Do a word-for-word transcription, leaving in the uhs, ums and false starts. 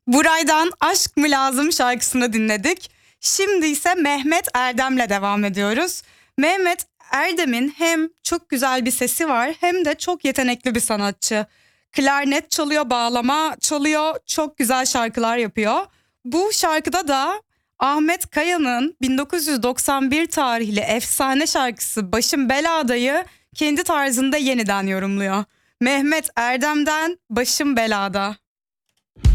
Buray'dan Aşk mı Lazım şarkısını dinledik. Şimdi ise Mehmet Erdem'le devam ediyoruz. Mehmet Erdem'in hem çok güzel bir sesi var hem de çok yetenekli bir sanatçı. Klarnet çalıyor, bağlama çalıyor, çok güzel şarkılar yapıyor. Bu şarkıda da Ahmet Kaya'nın bin dokuz yüz doksan bir tarihli efsane şarkısı Başım Belada'yı kendi tarzında yeniden yorumluyor. Mehmet Erdem'den Başım Belada.